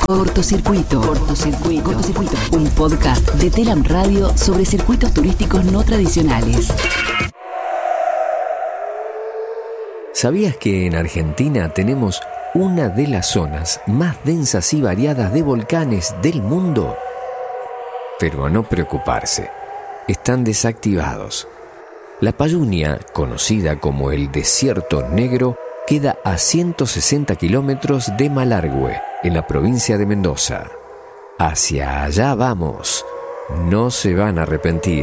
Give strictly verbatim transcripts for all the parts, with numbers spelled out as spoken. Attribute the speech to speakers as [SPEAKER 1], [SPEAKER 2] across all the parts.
[SPEAKER 1] Cortocircuito. Cortocircuito. Cortocircuito. Un podcast de Telam Radio sobre circuitos turísticos no tradicionales.
[SPEAKER 2] ¿Sabías que en Argentina tenemos una de las zonas más densas y variadas de volcanes del mundo? Pero a no preocuparse, están desactivados. La Payunia, conocida como el Desierto Negro, queda a ciento sesenta kilómetros de Malargüe, en la provincia de Mendoza. Hacia allá vamos. No se van a arrepentir.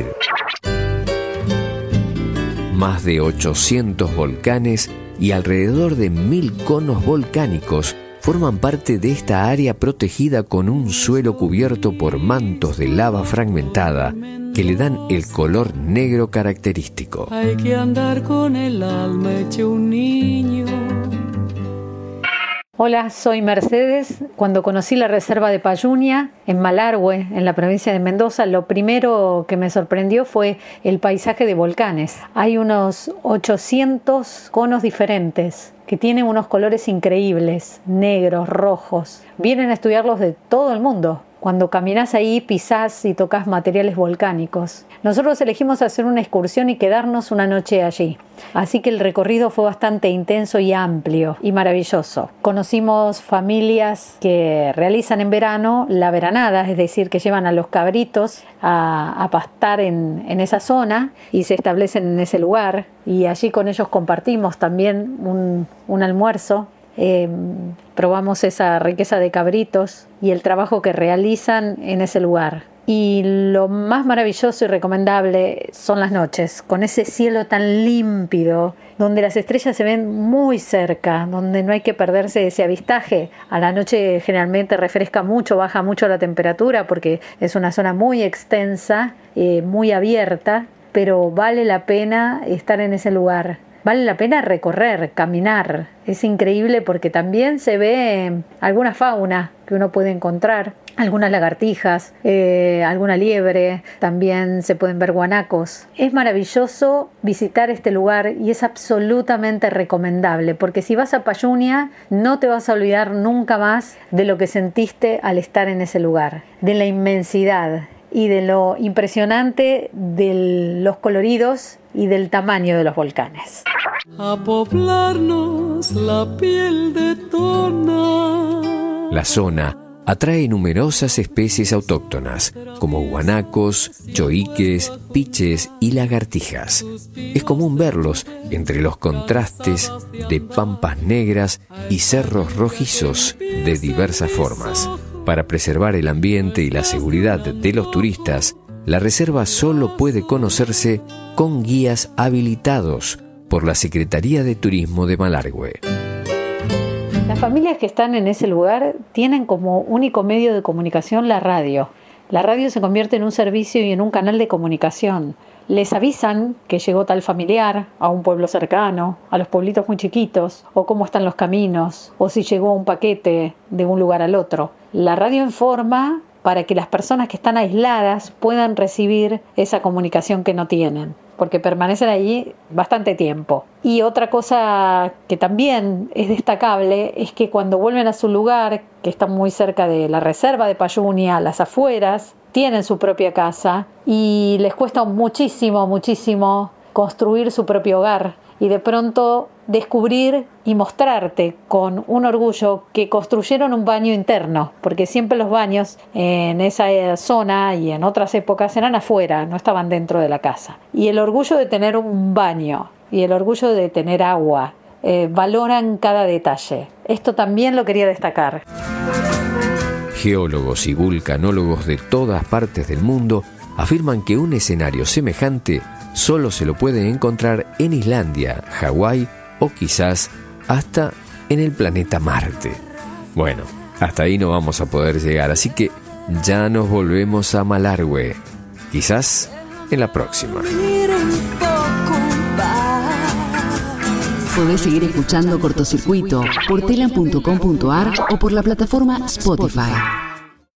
[SPEAKER 2] Más de ochocientos volcanes y alrededor de mil conos volcánicos forman parte de esta área protegida con un suelo cubierto por mantos de lava fragmentada que le dan el color negro característico.
[SPEAKER 3] Hay que andar con el alma hecho un niño.
[SPEAKER 4] Hola, soy Mercedes. Cuando conocí la reserva de Payunia, en Malargüe, en la provincia de Mendoza, lo primero que me sorprendió fue el paisaje de volcanes. Hay unos ochocientos conos diferentes que tienen unos colores increíbles, negros, rojos. Vienen a estudiarlos de todo el mundo. Cuando caminás ahí, pisás y tocas materiales volcánicos. Nosotros elegimos hacer una excursión y quedarnos una noche allí. Así que el recorrido fue bastante intenso y amplio y maravilloso. Conocimos familias que realizan en verano la veranada, es decir, que llevan a los cabritos a, a pastar en, en esa zona y se establecen en ese lugar. Y allí con ellos compartimos también un, un almuerzo. Eh, probamos esa riqueza de cabritos y el trabajo que realizan en ese lugar. Y lo más maravilloso y recomendable son las noches, con ese cielo tan límpido, donde las estrellas se ven muy cerca, donde no hay que perderse ese avistaje. A la noche generalmente refresca mucho, baja mucho la temperatura porque es una zona muy extensa, eh, muy abierta, pero vale la pena estar en ese lugar. Vale la pena recorrer, caminar. Es increíble porque también se ve alguna fauna que uno puede encontrar. Algunas lagartijas, eh, alguna liebre, también se pueden ver guanacos. Es maravilloso visitar este lugar y es absolutamente recomendable porque si vas a Payunia no te vas a olvidar nunca más de lo que sentiste al estar en ese lugar, de la inmensidad y de lo impresionante de los coloridos y del tamaño de los volcanes.
[SPEAKER 3] A poblarnos la piel de tona.
[SPEAKER 2] La zona atrae numerosas especies autóctonas, como guanacos, choiques, piches y lagartijas. Es común verlos entre los contrastes de pampas negras y cerros rojizos de diversas formas. Para preservar el ambiente y la seguridad de los turistas, la reserva solo puede conocerse con guías habilitados por la Secretaría de Turismo de Malargüe.
[SPEAKER 4] Las familias que están en ese lugar tienen como único medio de comunicación la radio. La radio se convierte en un servicio y en un canal de comunicación. Les avisan que llegó tal familiar a un pueblo cercano, a los pueblitos muy chiquitos, o cómo están los caminos, o si llegó un paquete de un lugar al otro. La radio informa para que las personas que están aisladas puedan recibir esa comunicación que no tienen, porque permanecen allí bastante tiempo. Y otra cosa que también es destacable es que cuando vuelven a su lugar, que está muy cerca de la reserva de Payunia, a las afueras, tienen su propia casa y les cuesta muchísimo, muchísimo construir su propio hogar y de pronto descubrir y mostrarte con un orgullo que construyeron un baño interno, porque siempre los baños en esa zona y en otras épocas eran afuera, no estaban dentro de la casa. Y el orgullo de tener un baño y el orgullo de tener agua, eh, valoran cada detalle. Esto también lo quería destacar.
[SPEAKER 2] Geólogos y vulcanólogos de todas partes del mundo afirman que un escenario semejante solo se lo puede encontrar en Islandia, Hawái o quizás hasta en el planeta Marte. Bueno, hasta ahí no vamos a poder llegar, así que ya nos volvemos a Malargüe. Quizás en la próxima.
[SPEAKER 1] Podés seguir escuchando Cortocircuito por telam punto com punto ar o por la plataforma Spotify.